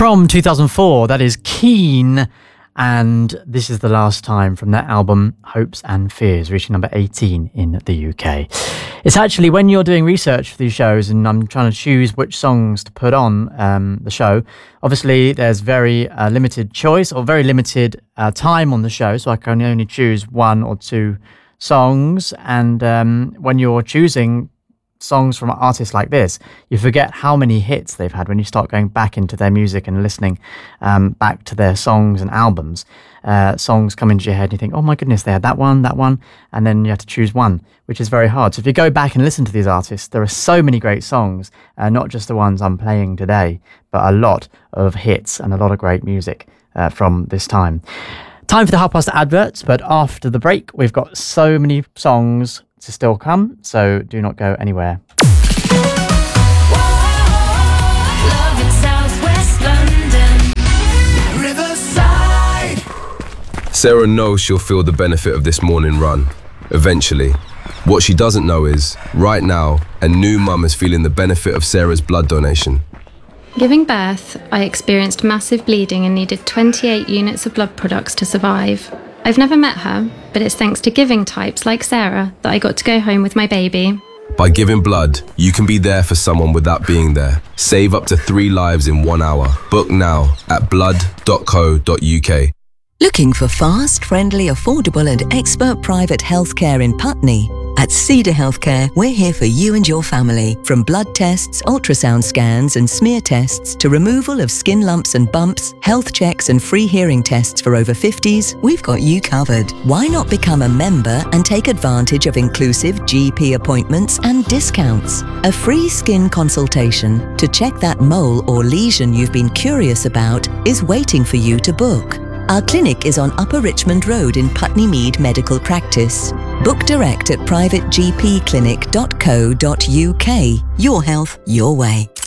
From 2004, that is Keane, and This Is the Last Time from their album Hopes and Fears, reaching number 18 in the UK. It's actually when you're doing research for these shows and I'm trying to choose which songs to put on the show, obviously there's very limited choice or very limited time on the show, so I can only choose one or two songs, and when you're choosing songs from artists like this, you forget how many hits they've had when you start going back into their music and listening back to their songs and albums. Songs come into your head and you think, oh my goodness, they had that one, and then you have to choose one, which is very hard. So if you go back and listen to these artists, there are so many great songs, not just the ones I'm playing today, but a lot of hits and a lot of great music from this time. Time for the half past adverts, but after the break, we've got so many songs to still come, so do not go anywhere. Sarah knows she'll feel the benefit of this morning run, eventually. What she doesn't know is, right now, a new mum is feeling the benefit of Sarah's blood donation. Giving birth, I experienced massive bleeding and needed 28 units of blood products to survive. I've never met her, but it's thanks to giving types like Sarah that I got to go home with my baby. By giving blood, you can be there for someone without being there. Save up to 3 lives in 1 hour. Book now at blood.co.uk. Looking for fast, friendly, affordable and expert private healthcare in Putney? At Cedar Healthcare, we're here for you and your family. From blood tests, ultrasound scans and smear tests to removal of skin lumps and bumps, health checks and free hearing tests for over 50s, we've got you covered. Why not become a member and take advantage of inclusive GP appointments and discounts? A free skin consultation to check that mole or lesion you've been curious about is waiting for you to book. Our clinic is on Upper Richmond Road in Putney Mead Medical Practice. Book direct at privategpclinic.co.uk. Your health, your way.